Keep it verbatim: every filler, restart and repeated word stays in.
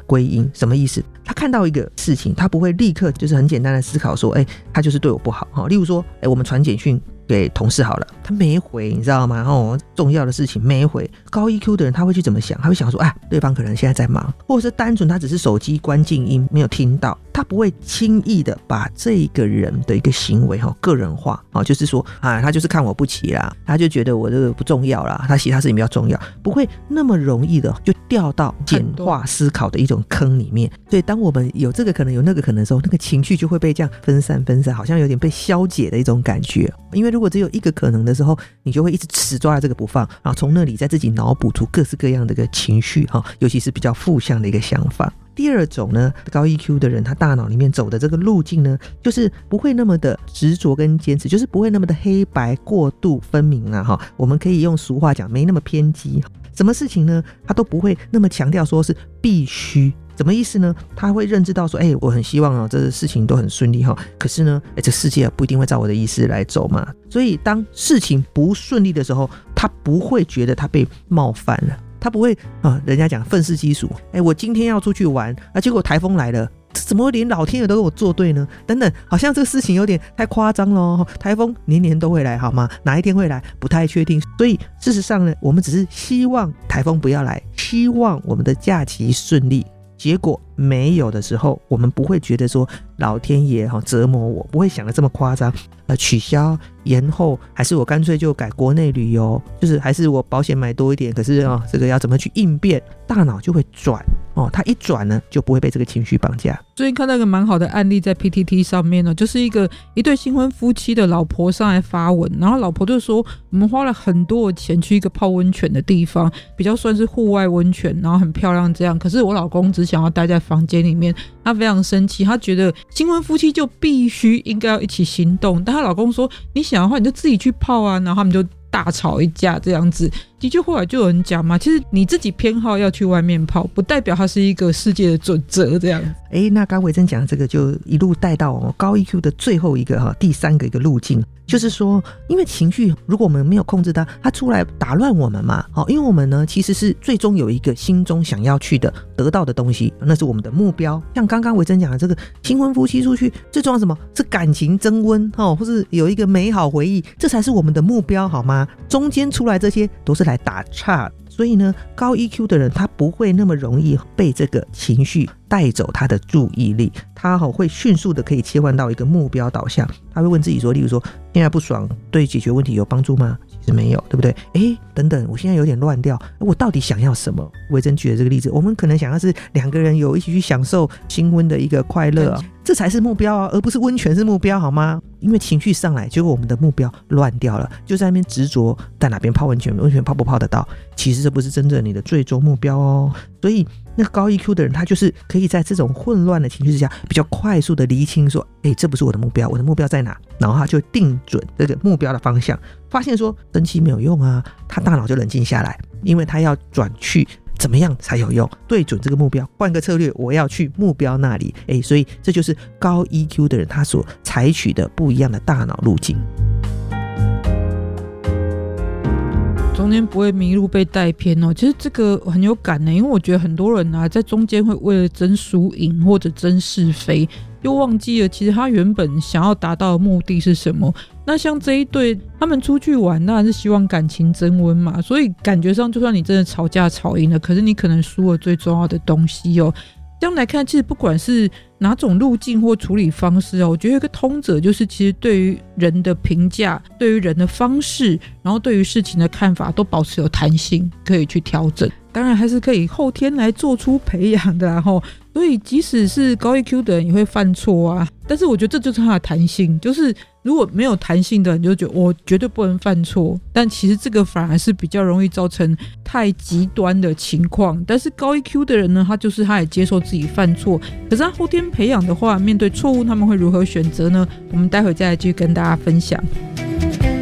归因。什么意思？他看到一个事情，他不会立刻就是很简单的思考说，哎，他就是对我不好。例如说，哎，我们传简讯给同事好了，他没回，你知道吗？哦，重要的事情没回。高 E Q 的人他会去怎么想？他会想说，哎，对方可能现在在忙，或者是单纯他只是手机关静音没有听到，他不会轻易的把这个人的一个行为哈个人化，哦，就是说啊，他就是看我不起啦，他就觉得我这个不重要啦，他其他事情比较重要，不会那么容易的就掉到简化思考的一种坑里面。所以当我们有这个可能有那个可能的时候，那个情绪就会被这样分散分散，好像有点被消解的一种感觉。因为如果只有一个可能的时候，你就会一直死抓着这个不放，然后从那里在自己脑补出各式各样的一个情绪，尤其是比较负向的一个想法。第二种呢，高 E Q 的人他大脑里面走的这个路径呢，就是不会那么的执着跟坚持，就是不会那么的黑白过度分明啊。我们可以用俗话讲，没那么偏激。什么事情呢，他都不会那么强调说是必须。什么意思呢？他会认知到说，哎、欸，我很希望哦，这事情都很顺利哈。可是呢，哎、欸，这世界不一定会照我的意思来走嘛。所以当事情不顺利的时候，他不会觉得他被冒犯了，他不会啊、呃，人家讲愤世嫉俗，哎、欸，我今天要出去玩啊，结果台风来了。怎么连老天爷都跟我作对呢？等等，好像这个事情有点太夸张了。台风年年都会来，好吗？哪一天会来不太确定。所以事实上呢，我们只是希望台风不要来，希望我们的假期顺利。结果没有的时候，我们不会觉得说老天爷折磨我，不会想得这么夸张。呃，取消、延后，还是我干脆就改国内旅游，就是还是我保险买多一点。可是哦，这个要怎么去应变？大脑就会转哦，它一转呢，就不会被这个情绪绑架。 最近看到一个蛮好的案例在 P T T 上面呢，就是一个一对新婚夫妻的老婆上来发文，然后老婆就说，我们花了很多的钱去一个泡温泉的地方，比较算是户外温泉，然后很漂亮这样，可是我老公只想要待在房间里面，他非常生气，他觉得新婚夫妻就必须应该要一起行动，但她老公说，你想的话你就自己去泡啊，然后他们就大吵一架这样子。的确后来就有人讲嘛，其实你自己偏好要去外面泡，不代表它是一个世界的准则这样。 哎，那刚维珍讲的这个就一路带到、哦、高 E Q 的最后一个哈，第三个一个路径，就是说，因为情绪如果我们没有控制它，它出来打乱我们嘛。好，因为我们呢其实是最终有一个心中想要去的得到的东西，那是我们的目标。像刚刚维珍讲的这个新婚夫妻出去，最重要什么？是感情增温哦，或是有一个美好回忆，这才是我们的目标，好吗？中间出来这些都是来打岔。所以呢，高 E Q 的人他不会那么容易被这个情绪带走他的注意力，他会迅速的可以切换到一个目标导向。他会问自己说，例如说现在不爽对解决问题有帮助吗？其实没有，对不对？诶，等等，我现在有点乱掉，我到底想要什么？维珍举的这个例子，我们可能想要是两个人有一起去享受新婚的一个快乐、啊、这才是目标啊，而不是温泉是目标，好吗？因为情绪上来，结果我们的目标乱掉了，就在那边执着在哪边泡温泉，温泉泡不泡得到，其实这不是真正你的最终目标哦。所以那个高 E Q 的人，他就是可以在这种混乱的情绪之下，比较快速的厘清说，哎，这不是我的目标，我的目标在哪？然后他就定准这个目标的方向，发现说生气没有用啊，他大脑就冷静下来，因为他要转去怎么样才有用，对准这个目标，换个策略，我要去目标那里。诶，所以这就是高 E Q 的人他所采取的不一样的大脑路径， 中间不会迷路被带偏哦。其实这个很有感呢，因为我觉得很多人啊在中间会为了争输赢或者争是非，又忘记了其实他原本想要达到的目的是什么。那像这一对他们出去玩当然是希望感情增温嘛，所以感觉上就算你真的吵架吵赢了，可是你可能输了最重要的东西哦。这样来看，其实不管是哪种路径或处理方式哦，我觉得有一个通则，就是其实对于人的评价，对于人的方式，然后对于事情的看法都保持有弹性，可以去调整。当然还是可以后天来做出培养的啦齁。所以即使是高 E Q 的人也会犯错啊，但是我觉得这就是他的弹性，就是如果没有弹性的人就觉得我绝对不能犯错，但其实这个反而是比较容易造成太极端的情况。但是高 E Q 的人呢，他就是他也接受自己犯错，可是他后天培养的话，面对错误他们会如何选择呢？我们待会再来继续跟大家分享。